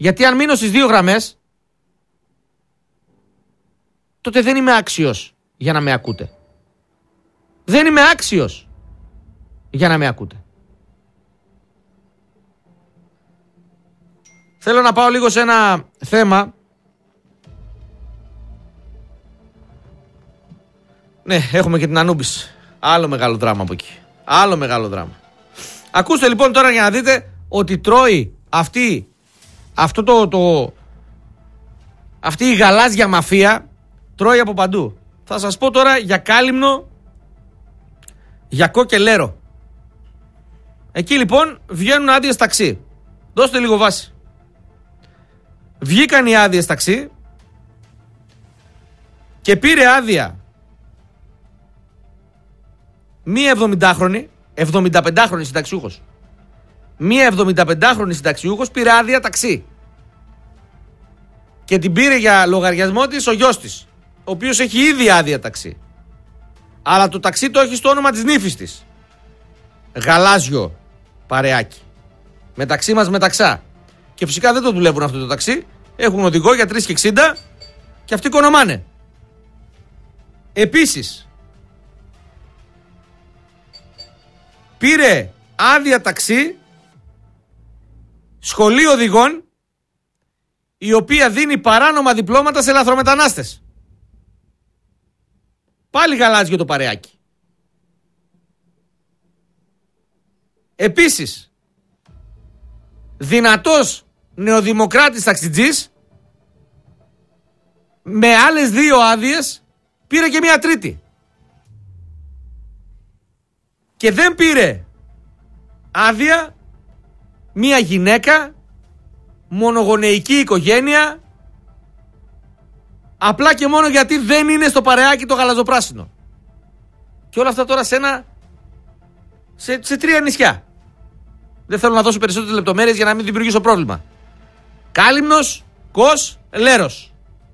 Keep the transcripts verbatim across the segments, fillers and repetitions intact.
Γιατί αν μείνω στις δύο γραμμές, τότε δεν είμαι άξιος για να με ακούτε. Δεν είμαι άξιος για να με ακούτε. Θέλω να πάω λίγο σε ένα θέμα. Ναι, έχουμε και την Ανούμπης. Άλλο μεγάλο δράμα από εκεί. Άλλο μεγάλο δράμα. Ακούστε λοιπόν τώρα για να δείτε ότι τρώει αυτή, αυτό το, το, αυτή η γαλάζια μαφία τρώει από παντού. Θα σας πω τώρα για Κάλυμνο, για Κο και Λέρο. Εκεί λοιπόν βγαίνουν άδειες ταξί. Δώστε λίγο βάση. Βγήκαν οι άδειες ταξί και πήρε άδεια μία εβδομηντάχρονη, εβδομηνταπεντάχρονη συνταξιούχος. Μία εβδομηνταπεντάχρονη συνταξιούχος πήρε άδεια ταξί. Και την πήρε για λογαριασμό της ο γιος της, ο οποίος έχει ήδη άδεια ταξί. Αλλά το ταξί το έχει στο όνομα της νύφης της. Γαλάζιο παρεάκι. Μεταξύ μας μεταξά. Και φυσικά δεν το δουλεύουν αυτό το ταξί. Έχουν οδηγό για τρεις και εξήντα και αυτοί κονομάνε. Επίσης, πήρε άδεια ταξί σχολείο οδηγών, η οποία δίνει παράνομα διπλώματα σε λαθρομετανάστες. Πάλι γαλάζιο το παρεάκι. Επίσης, δυνατός νεοδημοκράτης ταξιτζής με άλλες δύο άδειες πήρε και μία τρίτη. Και δεν πήρε άδεια μία γυναίκα, μονογονεϊκή οικογένεια, απλά και μόνο γιατί δεν είναι στο παρεάκι το γαλαζοπράσινο. Και όλα αυτά τώρα σε ένα σε, σε τρία νησιά. Δεν θέλω να δώσω περισσότερες λεπτομέρειες για να μην δημιουργήσω πρόβλημα. Κάλυμνος, Κος, Λέρος.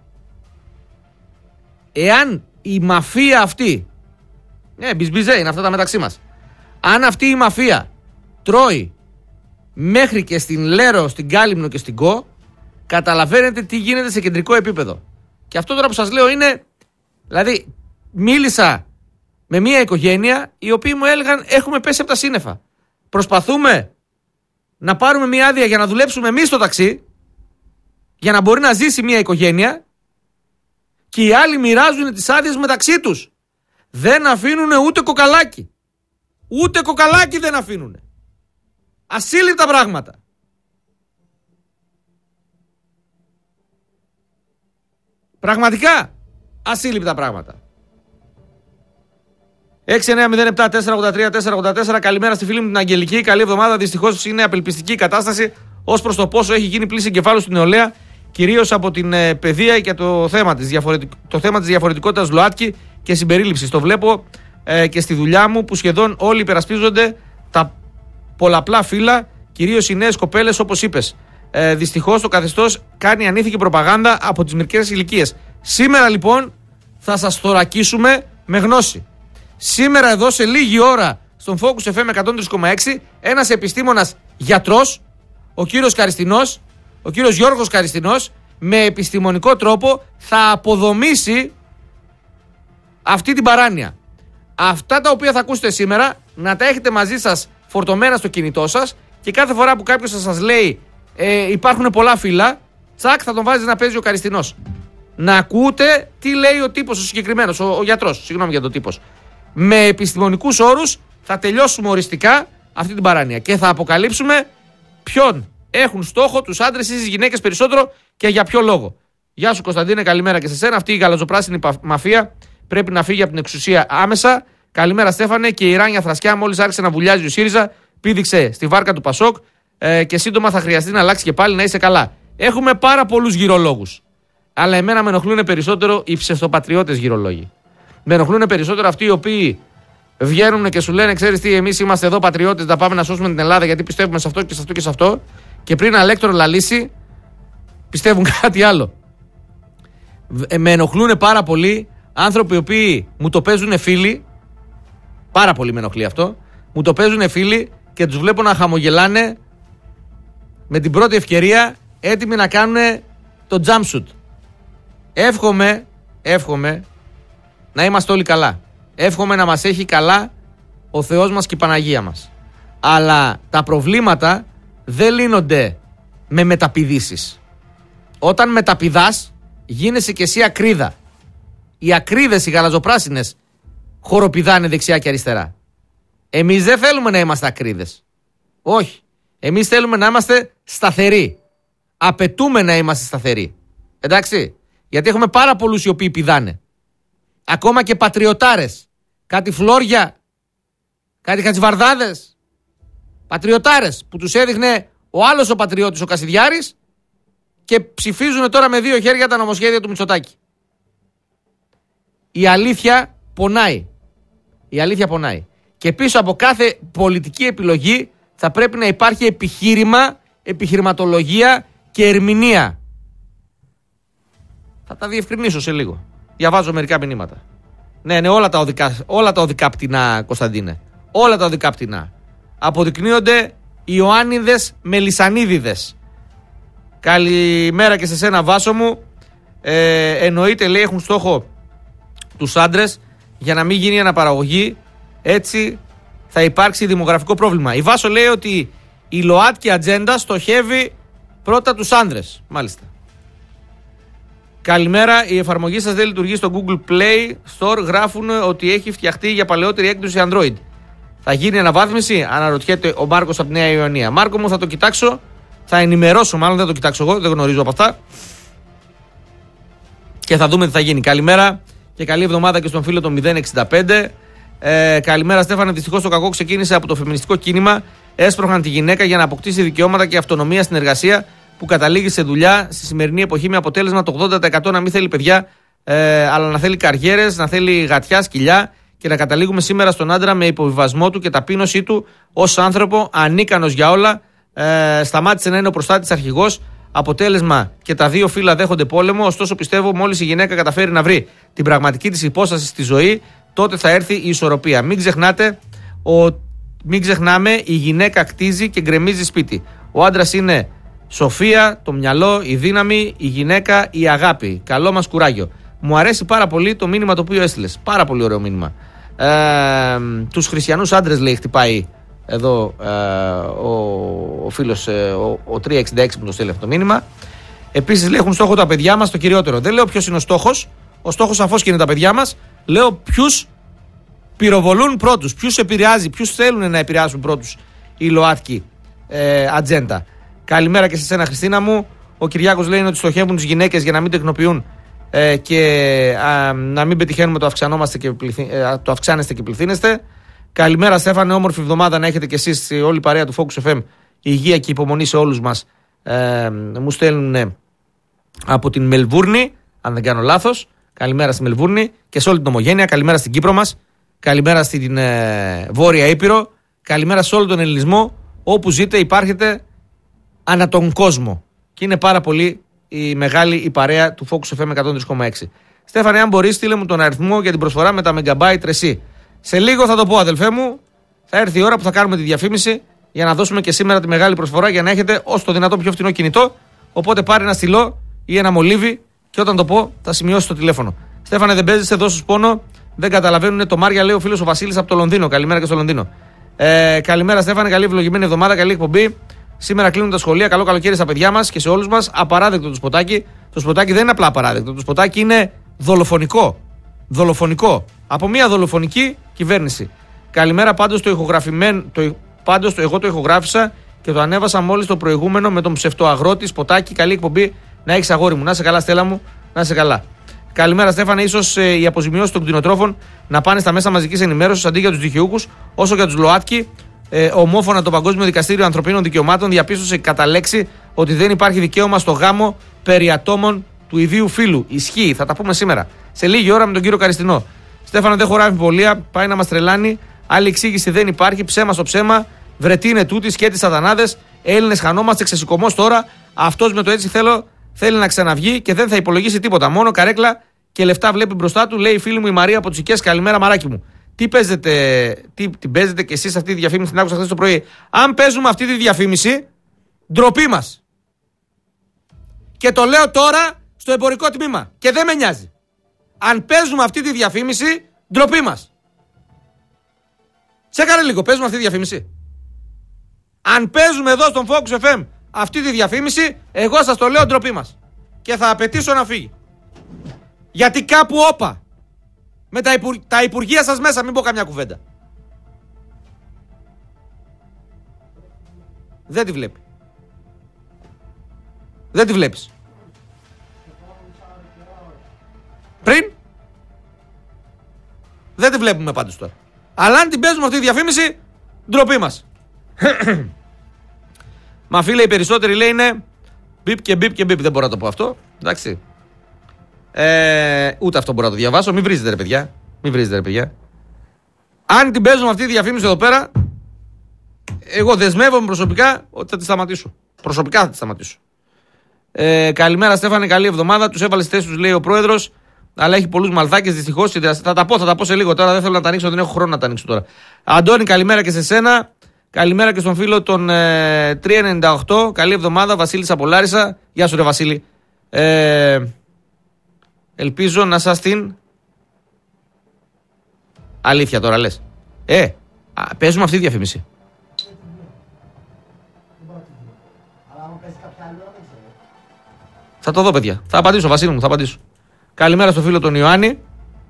Εάν η μαφία αυτή, ναι, μπιζμπιζέ είναι αυτά τα μεταξύ μας, αν αυτή η μαφία τρώει μέχρι και στην Λέρο, στην Κάλυμνο και στην Κο, καταλαβαίνετε τι γίνεται σε κεντρικό επίπεδο. Και αυτό τώρα που σας λέω είναι, δηλαδή μίλησα με μια οικογένεια οι οποίοι μου έλεγαν έχουμε πέσει από τα σύννεφα. Προσπαθούμε να πάρουμε μια άδεια για να δουλέψουμε εμείς στο ταξί, για να μπορεί να ζήσει μια οικογένεια, και οι άλλοι μοιράζουν τις άδειες μεταξύ τους. Δεν αφήνουν ούτε κοκαλάκι. Ούτε κοκαλάκι δεν αφήνουν. Ασύλληπτα πράγματα. Πραγματικά ασύλληπτα πράγματα. έξι εννιά μηδέν επτά τέσσερα ογδόντα τρία τέσσερα ογδόντα τέσσερα. Καλημέρα στη φίλη μου την Αγγελική. Καλή εβδομάδα. Δυστυχώς είναι απελπιστική η κατάσταση ως προς το πόσο έχει γίνει πλήση εγκεφάλου στην νεολαία, κυρίως από την ε, παιδεία και το θέμα της, διαφορετικ... το θέμα της διαφορετικότητας ΛΟΑΤΚΙ και συμπερίληψης. Το βλέπω ε, και στη δουλειά μου που σχεδόν όλοι υπερασπίζονται τα πολλαπλά φύλλα, κυρίως οι νέες κοπέλες, όπως είπες. Ε, δυστυχώς το καθεστώς κάνει ανήθικη προπαγάνδα από τις μικρές ηλικίες. Σήμερα λοιπόν θα σας θωρακίσουμε με γνώση. Σήμερα εδώ σε λίγη ώρα στον Focus εφ εμ εκατόν τρία κόμμα έξι ένας επιστήμονας γιατρός, ο κύριος Καριστινός, ο κύριος Γιώργος Καριστινός, με επιστημονικό τρόπο θα αποδομήσει αυτή την παράνοια. Αυτά τα οποία θα ακούσετε σήμερα να τα έχετε μαζί σας φορτωμένα στο κινητό σας, και κάθε φορά που κάποιος θα σας λέει ε, υπάρχουν πολλά φύλλα, τσακ, θα τον βάζει να παίζει ο Καριστινός. Να ακούτε τι λέει ο τύπος ο συγκεκριμένος, ο, ο γιατρός, συγγνώμη για τον τύπος. Με επιστημονικούς όρους θα τελειώσουμε οριστικά αυτή την παράνοια και θα αποκαλύψουμε ποιον έχουν στόχο τους άντρες ή τις γυναίκες περισσότερο και για ποιο λόγο. Γεια σου Κωνσταντίνε, καλημέρα και σε σένα. Αυτή η γαλαζοπράσινη μαφία πρέπει να φύγει από την εξουσία άμεσα. Καλημέρα Στέφανε. Και η Ράνια Θρασκιά, μόλις άρχισε να βουλιάζει ο ΣΥΡΙΖΑ, πήδηξε στη βάρκα του Πασόκ ε, και σύντομα θα χρειαστεί να αλλάξει και πάλι, να είσαι καλά. Έχουμε πάρα πολλούς γυρολόγους. Αλλά εμένα με ενοχλούν περισσότερο οι ψευτοπατριώτες γυρολόγοι. Με ενοχλούν περισσότερο αυτοί οι οποίοι βγαίνουν και σου λένε: ξέρεις τι, εμείς είμαστε εδώ πατριώτες, να πάμε να σώσουμε την Ελλάδα γιατί πιστεύουμε σε αυτό και σε αυτό και σε αυτό. Και πριν αλέκτορο λαλήσει, πιστεύουν κάτι άλλο. Ε, με ενοχλούν πάρα πολύ άνθρωποι οι οποίοι μου το παίζουν φίλοι. Πάρα πολύ με ενοχλεί αυτό. Μου το παίζουν φίλοι και τους βλέπω να χαμογελάνε με την πρώτη ευκαιρία έτοιμοι να κάνουν το jumpsuit. Εύχομαι, εύχομαι να είμαστε όλοι καλά. Εύχομαι να μας έχει καλά ο Θεός μας και η Παναγία μας. Αλλά τα προβλήματα δεν λύνονται με μεταπηδήσεις. Όταν μεταπηδάς, γίνεσαι και εσύ ακρίδα. Οι ακρίδες, οι γαλαζοπράσινες, χοροπηδάνε δεξιά και αριστερά. Εμείς δεν θέλουμε να είμαστε ακρίδες. Όχι. Εμείς θέλουμε να είμαστε σταθεροί. Απαιτούμε να είμαστε σταθεροί. Εντάξει. Γιατί έχουμε πάρα πολλούς οι οποίοι πηδάνε. Ακόμα και πατριωτάρες. Κάτι φλόρια. Κάτι χατζιβαρδάδες. Πατριωτάρες που τους έδειχνε ο άλλος ο πατριώτης, ο Κασιδιάρης, και ψηφίζουν τώρα με δύο χέρια τα νομοσχέδια του Μητσοτάκη. Η αλήθεια πονάει. Η αλήθεια πονάει. Και πίσω από κάθε πολιτική επιλογή θα πρέπει να υπάρχει επιχείρημα, επιχειρηματολογία και ερμηνεία. Θα τα διευκρινίσω σε λίγο. Διαβάζω μερικά μηνύματα. Ναι, ναι, όλα τα οδικά, όλα τα οδικά πτηνά, Κωνσταντίνε. Όλα τα οδικά πτηνά. Αποδεικνύονται Ιωάννιδες Μελισσανίδιδες. Καλημέρα και σε σένα, Βάσο μου. Ε, εννοείται, λέει, έχουν στόχο τους άντρες για να μην γίνει αναπαραγωγή. Έτσι θα υπάρξει δημογραφικό πρόβλημα. Η Βάσο λέει ότι η ΛΟΑΤΚΙ ατζέντα στοχεύει πρώτα τους άντρες. Μάλιστα. Καλημέρα, η εφαρμογή σας δεν λειτουργεί στο Google Play Store. Γράφουν ότι έχει φτιαχτεί για παλαιότερη έκδοση Android. Θα γίνει αναβάθμιση, αναρωτιέται ο Μάρκος από τη Νέα Ιωαννία. Μάρκο μου, θα το κοιτάξω, θα ενημερώσω, μάλλον δεν το κοιτάξω εγώ, δεν γνωρίζω από αυτά. Και θα δούμε τι θα γίνει. Καλημέρα και καλή εβδομάδα και στον φίλο το μηδέν εξήντα πέντε. Ε, καλημέρα, Στέφανε. Δυστυχώς το κακό ξεκίνησε από το φεμινιστικό κίνημα. Έσπρωχναν τη γυναίκα για να αποκτήσει δικαιώματα και αυτονομία στην εργασία, που καταλήγει σε δουλειά στη σημερινή εποχή με αποτέλεσμα το ογδόντα τοις εκατό να μην θέλει παιδιά, ε, αλλά να θέλει καριέρες, να θέλει γατιά, σκυλιά, και να καταλήγουμε σήμερα στον άντρα με υποβιβασμό του και ταπείνωσή του ως άνθρωπο, ανίκανος για όλα. Ε, σταμάτησε να είναι ο προστάτης αρχηγός. Αποτέλεσμα, και τα δύο φύλλα δέχονται πόλεμο. Ωστόσο, πιστεύω μόλις η γυναίκα καταφέρει να βρει την πραγματική της υπόσταση στη ζωή, τότε θα έρθει η ισορροπία. Μην ξεχνάτε, ο, μην ξεχνάμε, η γυναίκα κτίζει και γκρεμίζει σπίτι. Ο άντρας είναι σοφία, το μυαλό, η δύναμη, η γυναίκα, η αγάπη. Καλό μας κουράγιο. Μου αρέσει πάρα πολύ το μήνυμα το οποίο έστειλες. Πάρα πολύ ωραίο μήνυμα. Ε, τους χριστιανούς άντρες, λέει, χτυπάει εδώ ε, ο, ο φίλος ε, ο, ο τριακόσια εξήντα έξι που το στέλνει αυτό το μήνυμα. Επίσης, λέει, έχουν στόχο τα παιδιά μας, το κυριότερο. Δεν λέω ποιος είναι ο στόχος. Ο στόχος σαφώς και είναι τα παιδιά μας. Λέω ποιους πυροβολούν πρώτους, ποιους επηρεάζει, ποιους θέλουν να επηρεάσουν πρώτους η ΛΟΑΤΚΙ ε, ατζέντα. Καλημέρα και σε σένα, Χριστίνα μου. Ο Κυριάκος λέει ότι στοχεύουν τις γυναίκες για να μην τεκνοποιούν ε, και α, να μην πετυχαίνουμε το, αυξανόμαστε και πληθυ, ε, το αυξάνεστε και πληθύνεστε. Καλημέρα, Στέφανε. Όμορφη εβδομάδα να έχετε και εσείς, όλη η παρέα του Focus εφ εμ. Υγεία και υπομονή σε όλους μας. Ε, μου στέλνουν από την Μελβούρνη, αν δεν κάνω λάθος. Καλημέρα στη Μελβούρνη και σε όλη την ομογένεια. Καλημέρα στην Κύπρο μας. Καλημέρα στην ε, Βόρεια Ήπειρο. Καλημέρα σε όλο τον ελληνισμό. Όπου ζείτε, υπάρχετε ανά τον κόσμο. Και είναι πάρα πολύ η μεγάλη η παρέα του Focus εφ εμ εκατόν τρία κόμμα έξι. Στέφανε, αν μπορείς, στείλε μου τον αριθμό για την προσφορά με τα Megabyte Ρεσί. Σε λίγο θα το πω, αδελφέ μου. Θα έρθει η ώρα που θα κάνουμε τη διαφήμιση για να δώσουμε και σήμερα τη μεγάλη προσφορά για να έχετε όσο το δυνατό πιο φθηνό κινητό. Οπότε πάρε ένα στυλό ή ένα μολύβι και όταν το πω θα σημειώσει το τηλέφωνο. Στέφανε, δεν παίζεσαι, δώσου πόνο. Δεν καταλαβαίνουν το Μάρια, λέει ο φίλος ο Βασίλης από το Λονδίνο. Καλημέρα και στο Λονδίνο. Ε, καλημέρα, Στέφανε, καλή ευλογημένη εβδομάδα, καλή εκπομπή. Σήμερα κλείνουν τα σχολεία. Καλό καλοκαίρι στα παιδιά μας και σε όλους μας. Απαράδεκτο το σποτάκι. Το σποτάκι δεν είναι απλά απαράδεκτο. Το σποτάκι είναι δολοφονικό. Δολοφονικό. Από μια δολοφονική κυβέρνηση. Καλημέρα, πάντως το ηχογραφημένο. Το, πάντως το, εγώ το ηχογράφησα και το ανέβασα μόλις το προηγούμενο με τον ψευτοαγρότη σποτάκι. Καλή εκπομπή να έχεις, αγόρι μου. Να σε καλά, Στέλλα μου. Να σε καλά. Καλημέρα, Στέφανε. Ίσως ε, οι αποζημιώσεις των κτηνοτρόφων να πάνε στα μέσα μαζικής ενημέρωσης αντί για τους δικαιούχους, όσο για τους ΛΟΑΤΚΙ. Ε, ομόφωνα το Παγκόσμιο Δικαστήριο Ανθρωπίνων Δικαιωμάτων διαπίστωσε κατά λέξη ότι δεν υπάρχει δικαίωμα στο γάμο περί ατόμων του ιδίου φύλου. Ισχύει, θα τα πούμε σήμερα. Σε λίγη ώρα με τον κύριο Καριστινό. Στέφανο, δεν χωράει αμφιβολία, πάει να μας τρελάνει. Άλλη εξήγηση δεν υπάρχει. Ψέμα στο ψέμα. Βρετή είναι τούτη, σκέτη σατανάδες. Έλληνες χανόμαστε, ξεσηκωμός τώρα. Αυτός με το έτσι θέλω θέλει να ξαναβγεί και δεν θα υπολογίσει τίποτα. Μόνο καρέκλα και λεφτά βλέπει μπροστά του, λέει η φίλη μου η Μαρία από Τσικές. Καλημέρα, μαράκι μου. Τι παίζετε, τι, την παίζετε και εσείς αυτή τη διαφήμιση, την άκουσα χθες το πρωί. Αν παίζουμε αυτή τη διαφήμιση, ντροπή μας. Και το λέω τώρα στο εμπορικό τμήμα. Και δεν με νοιάζει. Αν παίζουμε αυτή τη διαφήμιση, ντροπή μας. Τσέκαρε λίγο, παίζουμε αυτή τη διαφήμιση. Αν παίζουμε εδώ στον Focus εφ εμ αυτή τη διαφήμιση, εγώ σας το λέω, ντροπή μας. Και θα απαιτήσω να φύγει. Γιατί κάπου όπα. Με τα, υπουργ... τα υπουργεία σας μέσα, μην πω καμιά κουβέντα. Δεν τη βλέπει. Δεν τη βλέπεις. Πριν. Δεν τη βλέπουμε πάντως τώρα. Αλλά αν την παίζουμε αυτή τη διαφήμιση, ντροπή μας. Μα φίλε, οι περισσότεροι λέει είναι μπιπ και μπιπ και μπιπ. Δεν μπορώ να το πω αυτό. Εντάξει. Ε, ούτε αυτό μπορώ να το διαβάσω. Μην βρίζετε ρε παιδιά. Μην βρίζετε ρε παιδιά. Αν την παίζουμε αυτή τη διαφήμιση εδώ πέρα, εγώ δεσμεύομαι προσωπικά ότι θα τη σταματήσω. Προσωπικά θα τη σταματήσω. Ε, καλημέρα Στέφανε, καλή εβδομάδα. Τους έβαλε στις θέσεις τους, λέει ο πρόεδρος. Αλλά έχει πολλούς μαλθάκες δυστυχώς. Θα τα πω, θα τα πω σε λίγο τώρα. Δεν θέλω να τα ανοίξω, δεν έχω χρόνο να τα ανοίξω τώρα. Αντώνη, καλημέρα και σε σένα. Καλημέρα και στον φίλο των ε, τρία ενενήντα οκτώ. Καλή εβδομάδα, Βασίλης από Λάρισα. Γεια σου, ρε Βασίλη. Ε, ελπίζω να σας την. Αλήθεια τώρα λες. Ε, α, παίζουμε αυτή τη διαφήμιση. Θα το δω, παιδιά. Θα απαντήσω, Βασίλη μου, θα απαντήσω. Καλημέρα στον φίλο τον Ιωάννη.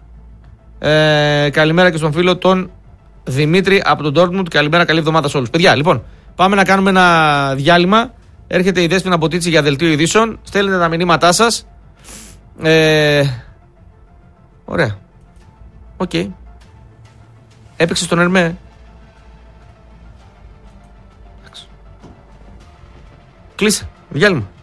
Ε, καλημέρα και στον φίλο τον Δημήτρη από τον Dortmund. Καλημέρα, καλή εβδομάδα σε όλους. Παιδιά, λοιπόν, πάμε να κάνουμε ένα διάλειμμα. Έρχεται η Δέσποινα Ποτίτσι για δελτίο ειδήσεων. Στέλνετε τα μηνύματά σας. Ε, ωραία. Οκ. Okay. Έπαιξε στον Ερμέ. Κλείσε. Διάλειμμα.